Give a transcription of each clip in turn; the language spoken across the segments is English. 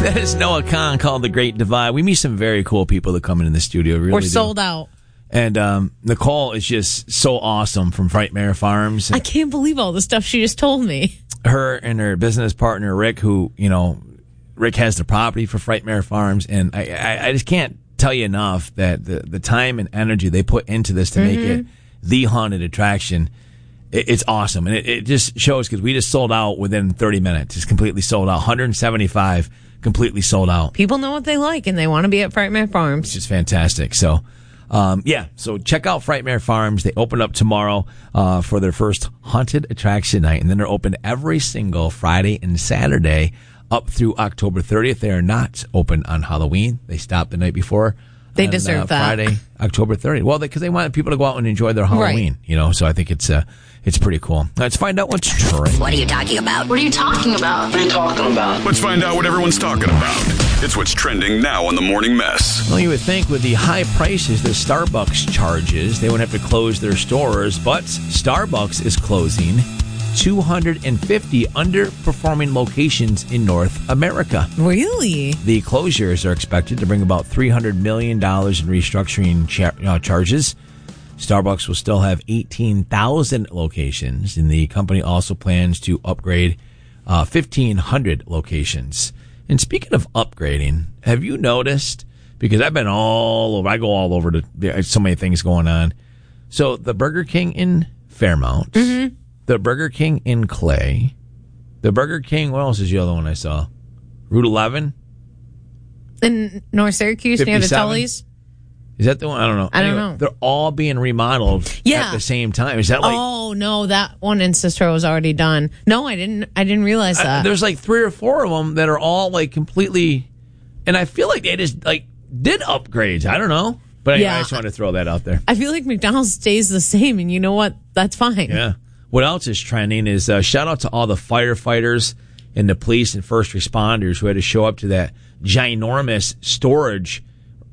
That is Noah Kahn called The Great Divide. We meet some very cool people that come in the studio. Really We're sold out. And Nicole is just so awesome from Frightmare Farms. I can't believe all the stuff she just told me. Her and her business partner, Rick, who, Rick has the property for Frightmare Farms. And I just can't tell you enough that the time and energy they put into this to make it the haunted attraction, it's awesome. And it just shows because we just sold out within 30 minutes. It's completely sold out. 175 completely sold out. People know what they like, and they want to be at Frightmare Farms. Which is fantastic. So, so check out Frightmare Farms. They open up tomorrow for their first haunted attraction night, and then they're open every single Friday and Saturday up through October 30th. They are not open on Halloween. They stop the night before. They deserve that. Friday, October 30th. Well, because they want people to go out and enjoy their Halloween, so I think it's pretty cool. Let's find out what's trending. What are you talking about? What are you talking about? What are you talking about? Let's find out what everyone's talking about. It's what's trending now on the Morning Mess. Well, you would think with the high prices that Starbucks charges, they would have to close their stores, but Starbucks is closing 250 underperforming locations in North America. Really? The closures are expected to bring about $300 million in restructuring charges. Starbucks will still have 18,000 locations, and the company also plans to upgrade 1,500 locations. And speaking of upgrading, have you noticed, because I've been all over, I go all over, there's so many things going on. So the Burger King in Fairmount, the Burger King in Clay, the Burger King, what else is the other one I saw? Route 11? In North Syracuse, near the 57? Tully's? Is that the one? I don't know. I don't know. They're all being remodeled at the same time. Is that like... Oh, no, that one in Cicero was already done. No, I didn't realize that. There's like 3 or 4 of them that are all like completely... And I feel like they just like did upgrades. I don't know. But anyway, I just wanted to throw that out there. I feel like McDonald's stays the same, and you know what? That's fine. Yeah. What else is trending is shout out to all the firefighters and the police and first responders who had to show up to that ginormous storage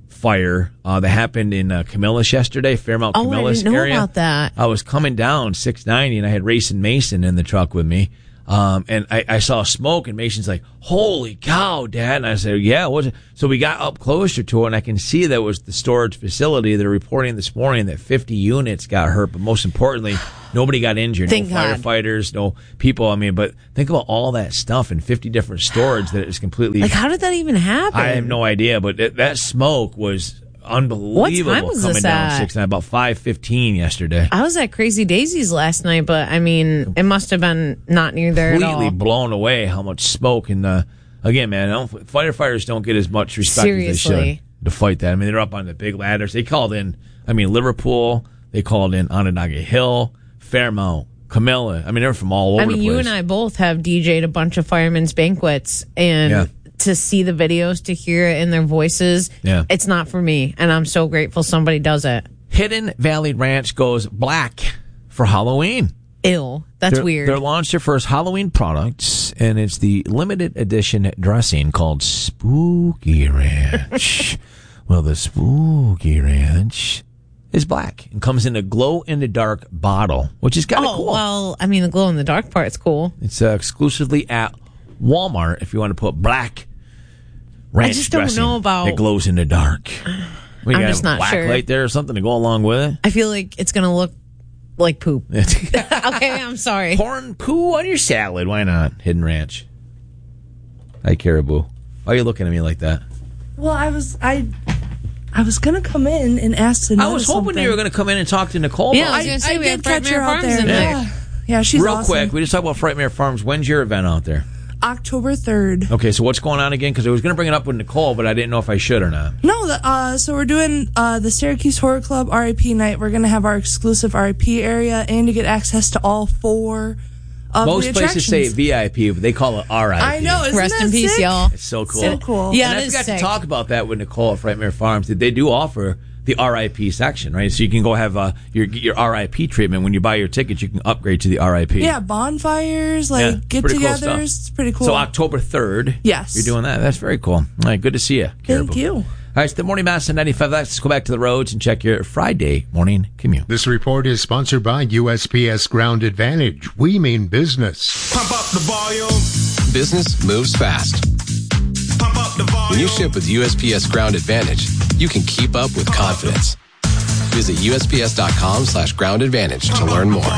fire that happened in Camillus yesterday, Fairmount Camillus area. I didn't know about that. I was coming down 690 and I had Racing Mason in the truck with me. And I saw smoke and Mason's like, holy cow, Dad. And I said, yeah, what's it? So we got up closer to it and I can see that was the storage facility. They're reporting this morning that 50 units got hurt, but most importantly, nobody got injured. Thank no God. Firefighters, no people. I mean, but think about all that stuff in 50 different storage that is completely... Like, how did that even happen? I have no idea, but that smoke was unbelievable. What time was coming this down at? 6 about 5:15 yesterday. I was at Crazy Daisies last night, but I mean, it must have been not near there at all. Completely blown away how much smoke. And again, man, firefighters don't get as much respect as they should to fight that. I mean, they're up on the big ladders. They called in, Liverpool. They called in Onondaga Hill, Fairmount, Camilla. I mean, they're from all over the place. You and I both have DJ'd a bunch of firemen's banquets, and to see the videos, to hear it in their voices, it's not for me. And I'm so grateful somebody does it. Hidden Valley Ranch goes black for Halloween. Ew, that's weird. They launched their first Halloween products, and it's the limited edition dressing called Spooky Ranch. Well, the Spooky Ranch is black and comes in a glow-in-the-dark bottle, which is kind of cool. Well, I mean, the glow-in-the-dark part's cool. It's exclusively at Walmart if you want to put black ranch I just don't dressing know about... It glows in the dark. I'm just not black sure. light there or something to go along with it? I feel like it's going to look like poop. Okay, I'm sorry. Corn poo on your salad. Why not? Hidden Ranch. Hi, Caribou. Why are you looking at me like that? Well, I was gonna come in and ask to I was hoping you were going to come in and talk to Nicole. Yeah, I was going to say we had did catch her Frightmare out Farms there. in there. Yeah, she's Real awesome. quick, we just talked about Frightmare Farms. When's your event out there? October 3rd. Okay, so what's going on again? Because I was going to bring it up with Nicole, but I didn't know if I should or not. No, so we're doing the Syracuse Horror Club RIP night. We're going to have our exclusive RIP area, and you get access to all 4 of Most the places say VIP, but they call it RIP. I know. Isn't Rest that in peace, sick? y'all. It's so cool. So cool. Yeah, and it I is forgot sick. to talk about that with Nicole at Frightmare Farms. They do offer the RIP section, right? So you can go have your RIP treatment. When you buy your tickets, you can upgrade to the RIP. Yeah, bonfires, get-togethers. Cool it's pretty cool. So October 3rd. Yes. You're doing that. That's very cool. All right, good to see you, Caribou. Thank you. All right, it's the Morning Mass at 95. Let's go back to the roads and check your Friday morning commute. This report is sponsored by USPS Ground Advantage. We mean business. Pump up the volume. Business moves fast. Pump up When you ship with USPS Ground Advantage, you can keep up with confidence. Visit USPS.com/Ground Advantage to learn more.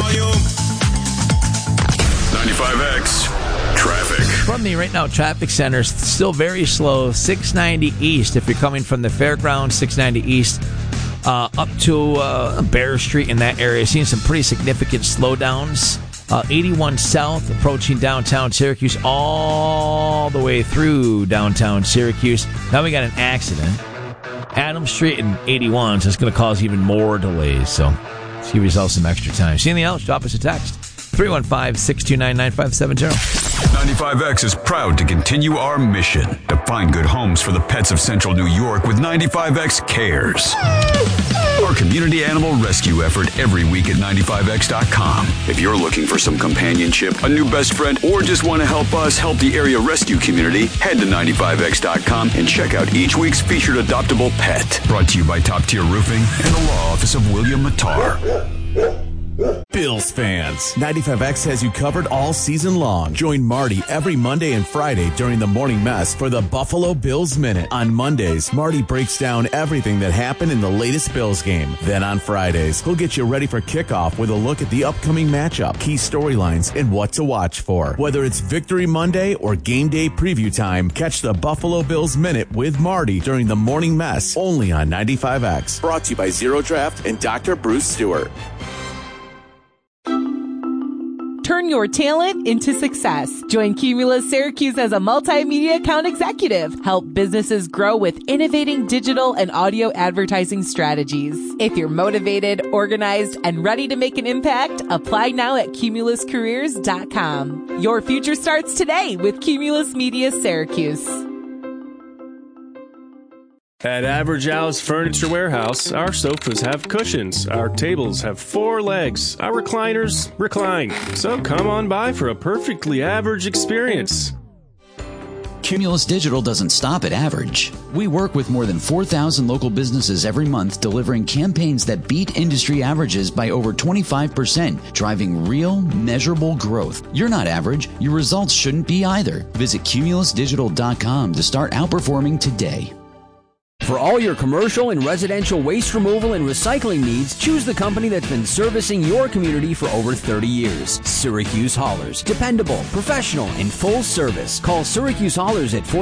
95X Traffic. From the Right Now Traffic Center, still very slow. 690 East, if you're coming from the Fairgrounds, 690 East, up to Bear Street in that area. Seeing some pretty significant slowdowns. 81 South, approaching downtown Syracuse, all the way through downtown Syracuse. Now we got an accident. Adams Street and 81, so it's going to cause even more delays. So let's give yourself some extra time. See anything else? Drop us a text. 315-629-9570. 95X is proud to continue our mission to find good homes for the pets of Central New York with 95X Cares. Our community animal rescue effort every week at 95X.com. If you're looking for some companionship, a new best friend, or just want to help us help the area rescue community, head to 95X.com and check out each week's featured adoptable pet. Brought to you by Top Tier Roofing and the law office of William Mattar. Bills fans, 95X has you covered all season long. Join Marty every Monday and Friday during the morning mess for the Buffalo Bills Minute. On Mondays, Marty breaks down everything that happened in the latest Bills game. Then on Fridays, he'll get you ready for kickoff with a look at the upcoming matchup, key storylines, and what to watch for. Whether it's Victory Monday or game day preview time, catch the Buffalo Bills Minute with Marty during the morning mess only on 95X. Brought to you by Zero Draft and Dr. Bruce Stewart. Turn your talent into success. Join Cumulus Syracuse as a multimedia account executive. Help businesses grow with innovating digital and audio advertising strategies. If you're motivated, organized, and ready to make an impact, apply now at cumuluscareers.com. Your future starts today with Cumulus Media Syracuse. At Average Al's Furniture Warehouse, our sofas have cushions, our tables have 4 legs, our recliners recline. So come on by for a perfectly average experience. Cumulus Digital doesn't stop at average. We work with more than 4,000 local businesses every month, delivering campaigns that beat industry averages by over 25%, driving real, measurable growth. You're not average. Your results shouldn't be either. Visit cumulusdigital.com to start outperforming today. For all your commercial and residential waste removal and recycling needs, choose the company that's been servicing your community for over 30 years. Syracuse Haulers. Dependable, professional, and full service. Call Syracuse Haulers at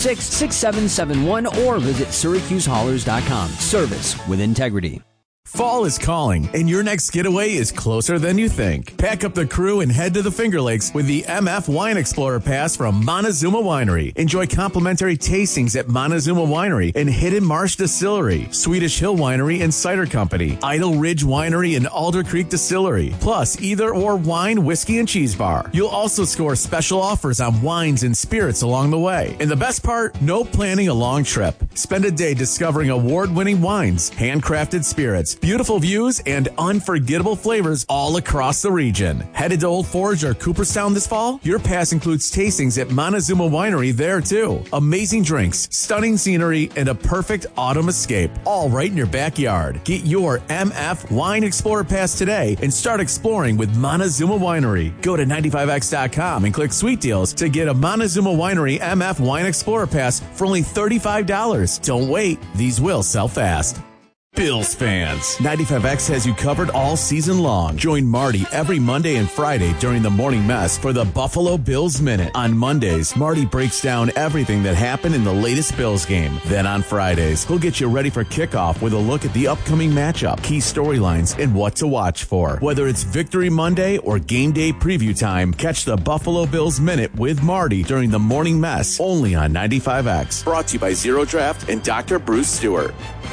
426-6771 or visit syracusehaulers.com. Service with integrity. Fall is calling, and your next getaway is closer than you think. Pack up the crew and head to the Finger Lakes with the MF Wine Explorer Pass from Montezuma Winery. Enjoy complimentary tastings at Montezuma Winery and Hidden Marsh Distillery, Swedish Hill Winery and Cider Company, Idle Ridge Winery and Alder Creek Distillery, plus either or wine, whiskey, and cheese bar. You'll also score special offers on wines and spirits along the way. And the best part, no planning a long trip. Spend a day discovering award-winning wines, handcrafted spirits, beautiful views, and unforgettable flavors all across the region. Headed to Old Forge or Cooperstown this fall? Your pass includes tastings at Montezuma Winery there too. Amazing drinks, stunning scenery, and a perfect autumn escape, all right in your backyard. Get your MF Wine Explorer Pass today and start exploring with Montezuma Winery. Go to 95x.com and click Sweet Deals to get a Montezuma Winery MF Wine Explorer Pass for only $35. Don't wait, these will sell fast. Bills fans, 95X has you covered all season long. Join Marty every Monday and Friday during the morning mess for the Buffalo Bills Minute. On Mondays, Marty breaks down everything that happened in the latest Bills game. Then on Fridays, he'll get you ready for kickoff with a look at the upcoming matchup, key storylines, and what to watch for. Whether it's Victory Monday or game day preview time, catch the Buffalo Bills Minute with Marty during the morning mess only on 95X. Brought to you by Zero Draft and Dr. Bruce Stewart.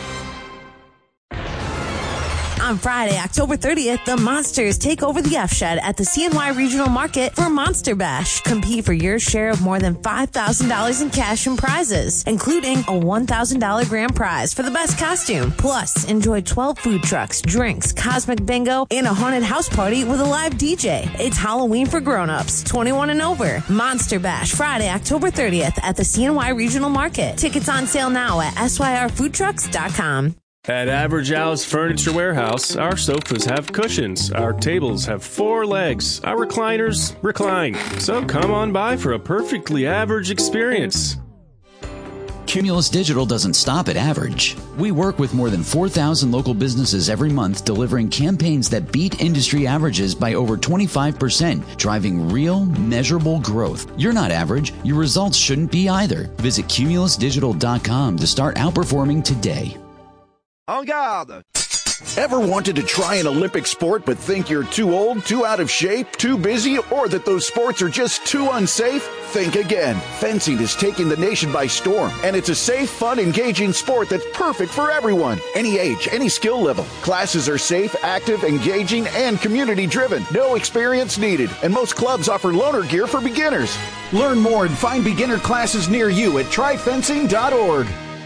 On Friday, October 30th, the Monsters take over the F-Shed at the CNY Regional Market for Monster Bash. Compete for your share of more than $5,000 in cash and prizes, including a $1,000 grand prize for the best costume. Plus, enjoy 12 food trucks, drinks, cosmic bingo, and a haunted house party with a live DJ. It's Halloween for grown-ups, 21 and over. Monster Bash, Friday, October 30th at the CNY Regional Market. Tickets on sale now at syrfoodtrucks.com. At Average Al's Furniture Warehouse, our sofas have cushions, our tables have 4 legs, our recliners recline. So come on by for a perfectly average experience. Cumulus Digital doesn't stop at average. We work with more than 4,000 local businesses every month, delivering campaigns that beat industry averages by over 25%, driving real, measurable growth. You're not average. Your results shouldn't be either. Visit cumulusdigital.com to start outperforming today. En garde! Ever wanted to try an Olympic sport but think you're too old, too out of shape, too busy, or that those sports are just too unsafe? Think again. Fencing is taking the nation by storm, and it's a safe, fun, engaging sport that's perfect for everyone. Any age, any skill level. Classes are safe, active, engaging, and community-driven. No experience needed, and most clubs offer loaner gear for beginners. Learn more and find beginner classes near you at tryfencing.org.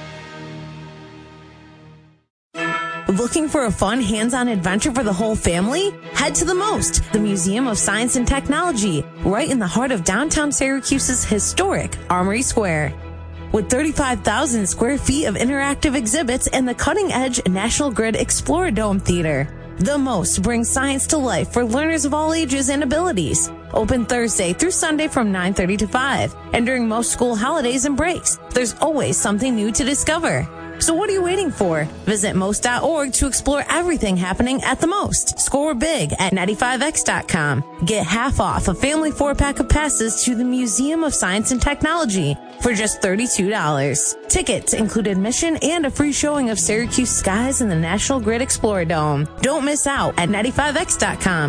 Looking for a fun hands-on adventure for the whole family? Head to the MOST, the Museum of Science and Technology, right in the heart of downtown Syracuse's historic Armory Square. With 35,000 square feet of interactive exhibits and the cutting-edge National Grid Exploradome Theater, the MOST brings science to life for learners of all ages and abilities. Open Thursday through Sunday from 9:30 to 5. And during most school holidays and breaks, there's always something new to discover. So what are you waiting for? Visit most.org to explore everything happening at the MOST. Score big at 95x.com. Get half off a family 4-pack of passes to the Museum of Science and Technology for just $32. Tickets include admission and a free showing of Syracuse skies in the National Grid Exploradome. Don't miss out at 95x.com.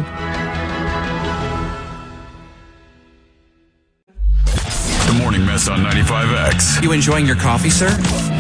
The Morning Mess on 95X. You enjoying your coffee, sir?